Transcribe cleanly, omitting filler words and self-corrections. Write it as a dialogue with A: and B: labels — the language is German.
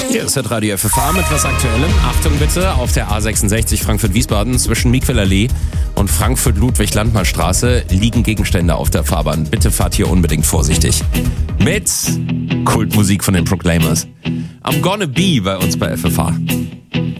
A: Hier ist das Radio FFH mit was Aktuellem. Achtung bitte, auf der A66 Frankfurt-Wiesbaden zwischen Miquel-Allee und Frankfurt-Ludwig-Landmann-Straße liegen Gegenstände auf der Fahrbahn. Bitte fahrt hier unbedingt vorsichtig. Mit Kultmusik von den Proclaimers. I'm gonna be bei uns bei FFH.